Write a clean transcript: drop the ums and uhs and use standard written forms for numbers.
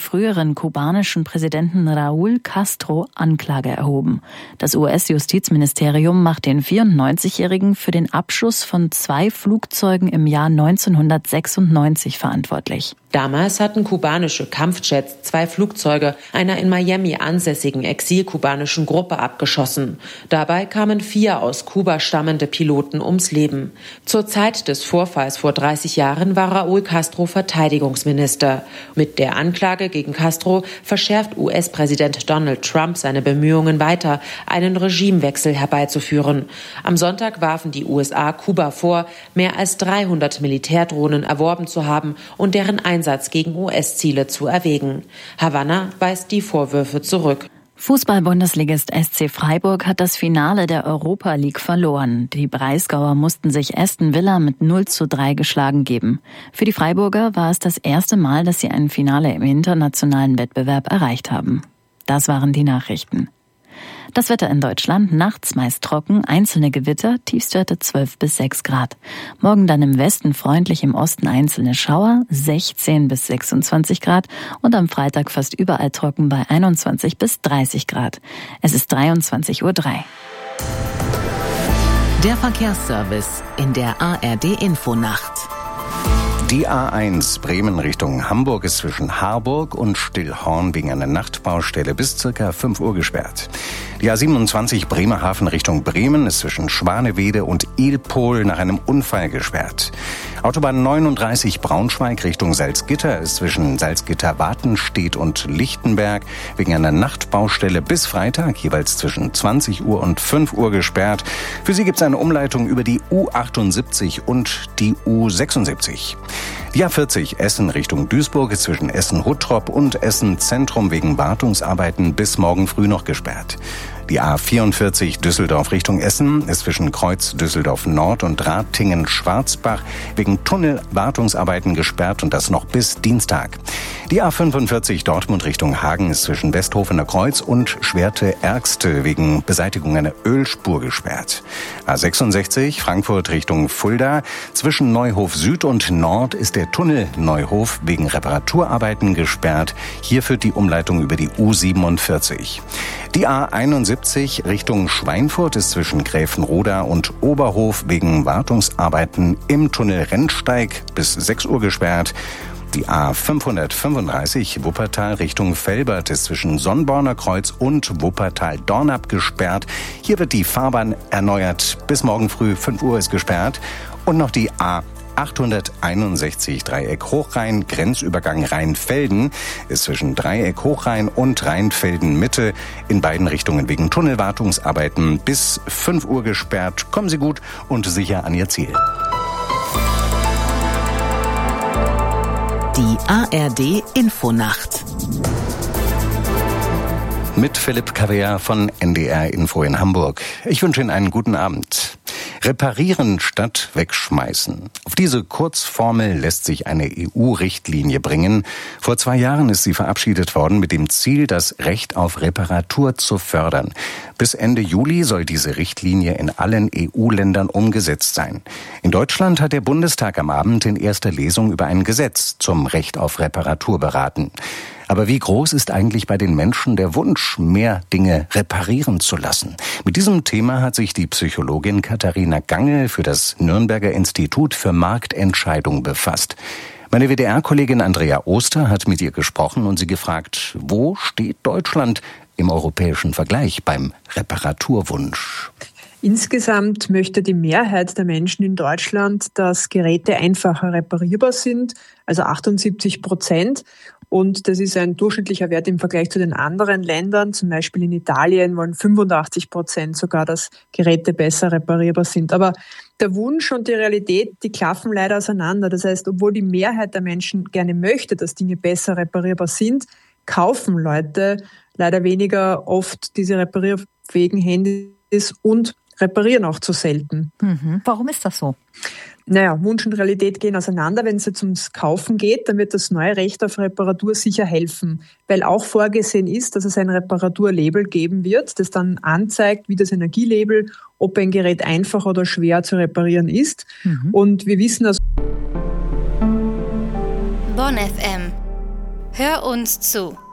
früheren kubanischen Präsidenten Raúl Castro Anklage erhoben. Das US-Justizministerium macht den 94-Jährigen für den Abschuss von 2 Flugzeugen im Jahr 1996 verantwortlich. Damals hatten kubanische Kampfjets 2 Flugzeuge einer in Miami ansässigen exilkubanischen Gruppe abgeschossen. Dabei kamen 4 aus Kuba stammende Piloten ums Leben. Zur Zeit des Vorfalls vor 30 Jahren war Raúl Castro Verteidigungsminister. Mit der Anklage gegen Castro verschärft US-Präsident Donald Trump seine Bemühungen weiter, einen Regimewechsel herbeizuführen. Am Sonntag warfen die USA Kuba vor, mehr als 300 Militärdrohnen erworben zu haben und deren Einsatz gegen US-Ziele zu erwägen. Havanna weist die Vorwürfe zurück. Fußball-Bundesligist SC Freiburg hat das Finale der Europa League verloren. Die Breisgauer mussten sich Aston Villa mit 0:3 geschlagen geben. Für die Freiburger war es das erste Mal, dass sie ein Finale im internationalen Wettbewerb erreicht haben. Das waren die Nachrichten. Das Wetter in Deutschland, nachts meist trocken, einzelne Gewitter, Tiefstwerte 12 bis 6 Grad. Morgen dann im Westen freundlich, im Osten einzelne Schauer, 16 bis 26 Grad und am Freitag fast überall trocken bei 21 bis 30 Grad. Es ist 23:03 Uhr. Der Verkehrsservice in der ARD-Infonacht. Die A1 Bremen Richtung Hamburg ist zwischen Harburg und Stillhorn wegen einer Nachtbaustelle bis ca. 5 Uhr gesperrt. Die A27 Bremerhaven Richtung Bremen ist zwischen Schwanewede und Ilpol nach einem Unfall gesperrt. Autobahn 39 Braunschweig Richtung Salzgitter ist zwischen Salzgitter-Watenstedt und Lichtenberg wegen einer Nachtbaustelle bis Freitag jeweils zwischen 20 Uhr und 5 Uhr gesperrt. Für Sie gibt es eine Umleitung über die U78 und die U76. Die A40 Essen Richtung Duisburg ist zwischen Essen-Huttrop und Essen-Zentrum wegen Wartungsarbeiten bis morgen früh noch gesperrt. Die A44 Düsseldorf Richtung Essen ist zwischen Kreuz Düsseldorf Nord und Ratingen-Schwarzbach wegen Tunnelwartungsarbeiten gesperrt und das noch bis Dienstag. Die A45 Dortmund Richtung Hagen ist zwischen Westhofener Kreuz und Schwerte-Ergste wegen Beseitigung einer Ölspur gesperrt. A66 Frankfurt Richtung Fulda zwischen Neuhof Süd und Nord ist der Tunnel Neuhof wegen Reparaturarbeiten gesperrt. Hier führt die Umleitung über die U47. Die A71 Richtung Schweinfurt ist zwischen Gräfenroda und Oberhof wegen Wartungsarbeiten im Tunnel Rennsteig bis 6 Uhr gesperrt. Die A535 Wuppertal Richtung Velbert ist zwischen Sonnborner Kreuz und Wuppertal-Dornap gesperrt. Hier wird die Fahrbahn erneuert. Bis morgen früh 5 Uhr ist gesperrt. Und noch die A861 Dreieck Hochrhein, Grenzübergang Rheinfelden, ist zwischen Dreieck Hochrhein und Rheinfelden Mitte in beiden Richtungen wegen Tunnelwartungsarbeiten bis 5 Uhr gesperrt. Kommen Sie gut und sicher an Ihr Ziel. Die ARD-Infonacht. Mit Philipp Cavea von NDR Info in Hamburg. Ich wünsche Ihnen einen guten Abend. Reparieren statt wegschmeißen. Auf diese Kurzformel lässt sich eine EU-Richtlinie bringen. Vor 2 Jahren ist sie verabschiedet worden mit dem Ziel, das Recht auf Reparatur zu fördern. Bis Ende Juli soll diese Richtlinie in allen EU-Ländern umgesetzt sein. In Deutschland hat der Bundestag am Abend in erster Lesung über ein Gesetz zum Recht auf Reparatur beraten. Aber wie groß ist eigentlich bei den Menschen der Wunsch, mehr Dinge reparieren zu lassen? Mit diesem Thema hat sich die Psychologin Katharina Gangel für das Nürnberger Institut für Marktentscheidung befasst. Meine WDR-Kollegin Andrea Oster hat mit ihr gesprochen und sie gefragt, wo steht Deutschland im europäischen Vergleich beim Reparaturwunsch? Insgesamt möchte die Mehrheit der Menschen in Deutschland, dass Geräte einfacher reparierbar sind, also 78%. Und das ist ein durchschnittlicher Wert im Vergleich zu den anderen Ländern. Zum Beispiel in Italien wollen 85% sogar, dass Geräte besser reparierbar sind. Aber der Wunsch und die Realität, die klaffen leider auseinander. Das heißt, obwohl die Mehrheit der Menschen gerne möchte, dass Dinge besser reparierbar sind, kaufen Leute leider weniger oft diese reparierfähigen Handys und reparieren auch zu selten. Warum ist das so? Naja, Wunsch und Realität gehen auseinander. Wenn es jetzt ums Kaufen geht, dann wird das neue Recht auf Reparatur sicher helfen, weil auch vorgesehen ist, dass es ein Reparaturlabel geben wird, das dann anzeigt, wie das Energielabel, ob ein Gerät einfach oder schwer zu reparieren ist. Und wir wissen, dass Bonn FM. Hör uns zu.